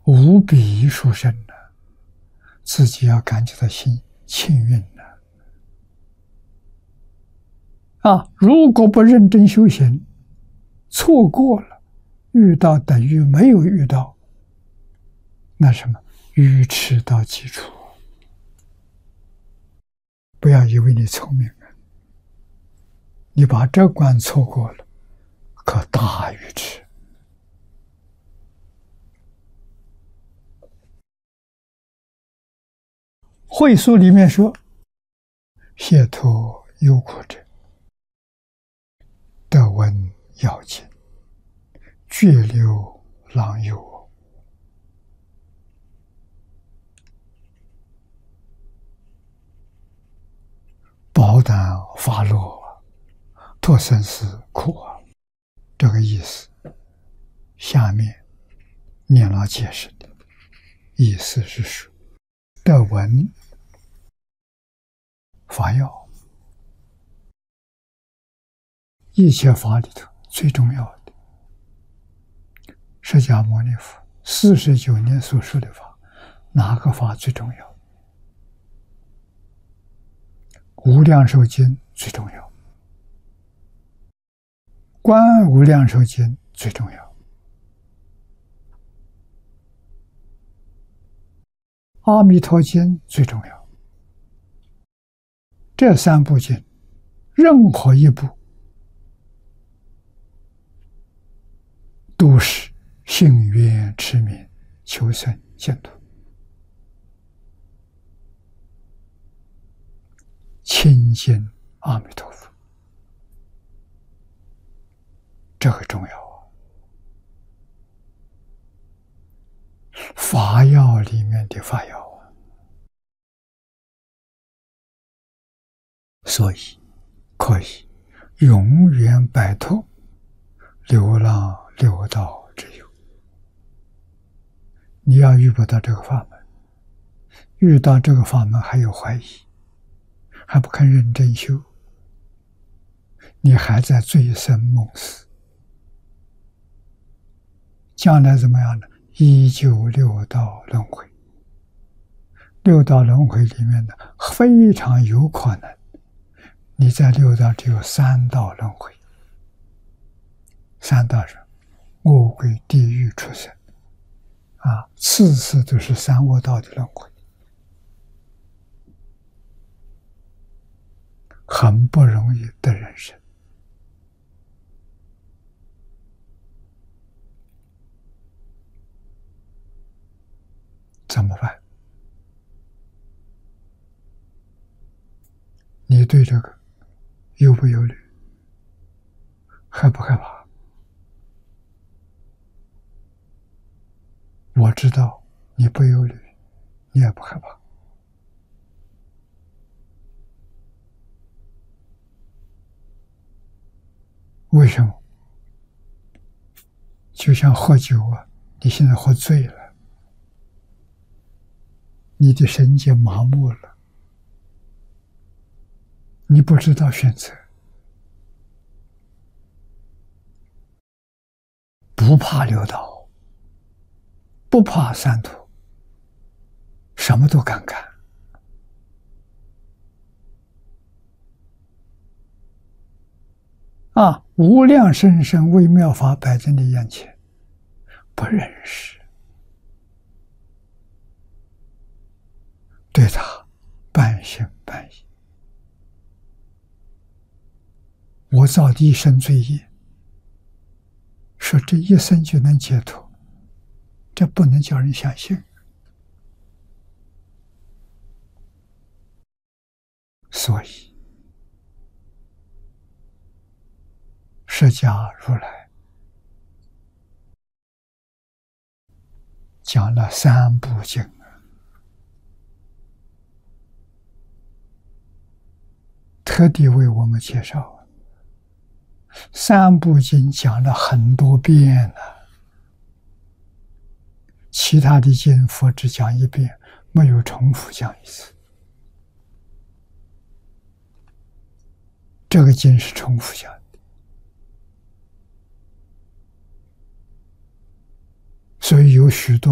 无比殊胜的，自己要感觉到幸运的。如果不认真修行，错过了，遇到等于没有遇到，那什么，愚痴到极处。不要以为你聪明了，你把这关错过了，可大愚痴。会书里面说，解脱忧苦者，得闻要紧，绝流浪游。饱胆发落，脱生死苦啊！这个意思，下面念老解释的意思是说，得闻法要，一切法里头最重要的，释迦牟尼佛49年所说的法，哪个法最重要？无量寿经最重要，观无量寿经最重要，阿弥陀经最重要。这3部经，任何一部都是信愿持名求生净土，亲近阿弥陀佛，这个重要啊！法要里面的法要啊，所以可以永远摆脱流浪六道之忧。你要遇不到这个法门，遇到这个法门还有怀疑，还不肯认真修，你还在醉生梦死，将来怎么样呢？依旧六道轮回。六道轮回里面呢，非常有可能你在六道只有3道轮回。3道是恶鬼、地狱、畜生次次都是3恶道的轮回，很不容易的人生。怎么办？你对这个忧不忧虑？害不害怕？我知道你不忧虑，你也不害怕。为什么？就像喝酒你现在喝醉了，你的神经麻木了，你不知道选择。不怕六道，不怕三途，什么都敢干。无量甚深微妙法摆在你眼前，不认识，对他半信半疑。我造的一生罪业，说这一生就能解脱，这不能叫人相信。所以释迦如来讲了3部经，特地为我们介绍。3部经讲了很多遍了，其他的经佛只讲1遍，没有重复讲一次。这个经是重复讲的，所以有许多